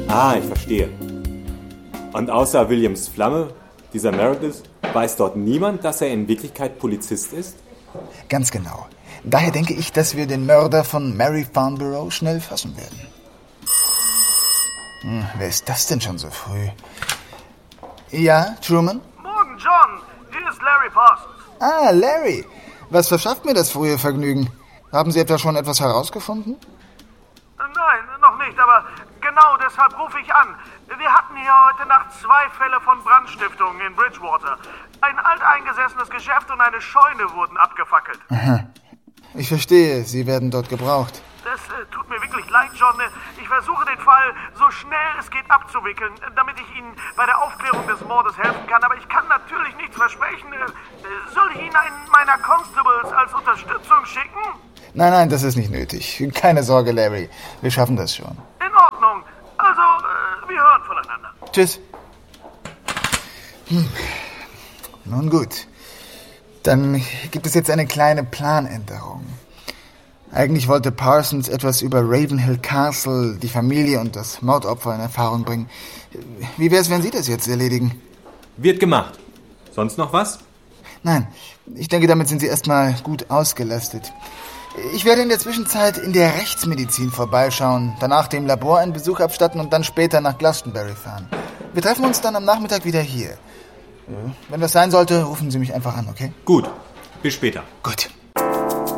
Ah, ich verstehe. Und außer Williams Flamme, dieser Meredith, weiß dort niemand, dass er in Wirklichkeit Polizist ist? Ganz genau. Daher denke ich, dass wir den Mörder von Mary Farnborough schnell fassen werden. Wer ist das denn schon so früh? Ja, Truman? Morgen, John. Hier ist Larry Parsons. Ah, Larry. Was verschafft mir das frühe Vergnügen? Haben Sie etwa schon etwas herausgefunden? Nein, noch nicht, aber genau deshalb rufe ich an. Wir hatten hier heute Nacht 2 Fälle von Brandstiftung in Bridgewater. Ein alteingesessenes Geschäft und eine Scheune wurden abgefackelt. Aha. Ich verstehe, Sie werden dort gebraucht. Das tut mir wirklich leid, John. Ich versuche den Fall so schnell es geht abzuwickeln, damit ich Ihnen bei der Aufklärung des Mordes helfen kann. Aber ich kann natürlich nichts versprechen. Soll ich Ihnen einen meiner Constables als Unterstützung schicken? Nein, das ist nicht nötig. Keine Sorge, Larry. Wir schaffen das schon. In Ordnung. Also, wir hören voneinander. Tschüss. Nun gut. Dann gibt es jetzt eine kleine Planänderung. Eigentlich wollte Parsons etwas über Ravenhill Castle, die Familie und das Mordopfer in Erfahrung bringen. Wie wäre es, wenn Sie das jetzt erledigen? Wird gemacht. Sonst noch was? Nein, ich denke, damit sind Sie erstmal gut ausgelastet. Ich werde in der Zwischenzeit in der Rechtsmedizin vorbeischauen, danach dem Labor einen Besuch abstatten und dann später nach Glastonbury fahren. Wir treffen uns dann am Nachmittag wieder hier. Wenn was sein sollte, rufen Sie mich einfach an, okay? Gut. Bis später. Gut.